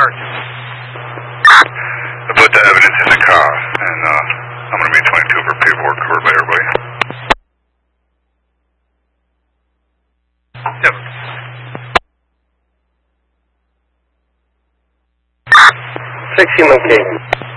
charge? I put the evidence in the car, and I'm going to be 22 for paperwork covered by everybody. Yep. 16 location.